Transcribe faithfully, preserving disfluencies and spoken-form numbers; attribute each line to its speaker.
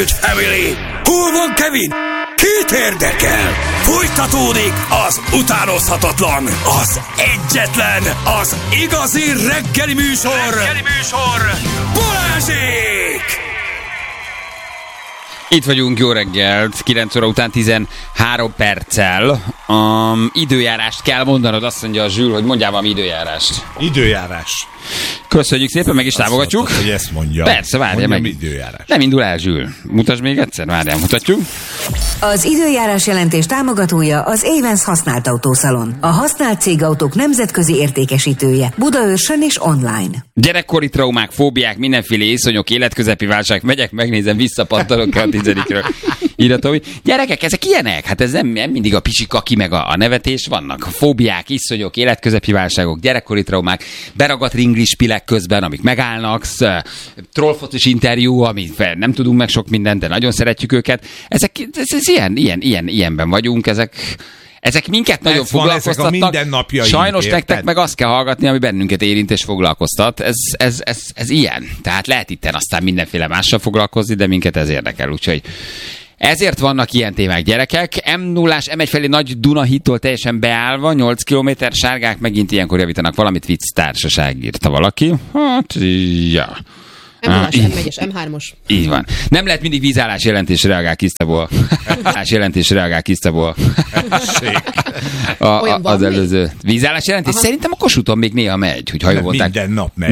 Speaker 1: Kelt Family. Hol van Kevin? Kit érdekel? Folytatódik az utánozhatatlan, az egyetlen, az igazi reggeli műsor. Reggeli műsor. Balázsék!
Speaker 2: Itt vagyunk, jó reggelt, kilenc óra után tizenhárom perccel. Um, időjárást kell mondanod, azt mondja a Zsül, hogy mondjál valami időjárást.
Speaker 3: Időjárás.
Speaker 2: Köszönjük szépen, meg is
Speaker 3: Azt
Speaker 2: támogatjuk.
Speaker 3: mondtad, hogy ezt mondja.
Speaker 2: Persze, várja meg.
Speaker 3: Időjárás.
Speaker 2: Nem indul el, Zsül. Mutasd még egyszer, várjál, mutatjuk.
Speaker 4: Az időjárás jelentés támogatója az Avens használt autószalon. A használt cégautók nemzetközi értékesítője. Budaörsön és online.
Speaker 2: Gyerekkori traumák, fóbiák, mindenféle észonyok, életközepi válság. Megyek, megnézem, visszapattanok a tizedikről. Iratom. Gyerekek, ezek ilyenek? Hát ez nem, nem mindig a pisikaki meg a, a nevetés. Vannak fóbiák, iszonyok, életközepi válságok, gyerekkori traumák, beragadt ringlispilek közben, amik megállnak, trollfocis interjú, amit nem tudunk meg sok mindent, de nagyon szeretjük őket. Ezek, ez, ez ilyen, ilyen, ilyen, ilyenben vagyunk, ezek... Ezek minket nagyon
Speaker 3: ez van,
Speaker 2: foglalkoztatnak. Sajnos
Speaker 3: érted?
Speaker 2: nektek meg azt kell hallgatni, ami bennünket érint és foglalkoztat. Ez, ez, ez, ez ilyen. Tehát lehet itten aztán mindenféle mással foglalkozni, de minket ez érdekel. Úgyhogy ezért vannak ilyen témák, gyerekek. M nullás em egy felé Nagy Dunahittól teljesen beállva, nyolc kilométer, sárgák megint ilyenkor javítanak valamit, vicc társaság, írta valaki. Hát, ja.
Speaker 5: M nullás, M egyes, M hármas.
Speaker 2: Így van. Nem lehet mindig vízállás jelentés reagál Kisztából. Vízállás jelentés reagál Kisztából. A, a, az előző vízállás jelentés. Aha. Szerintem a Kossuthon még néha megy, hogy hajóvolták.
Speaker 3: Minden nap megy.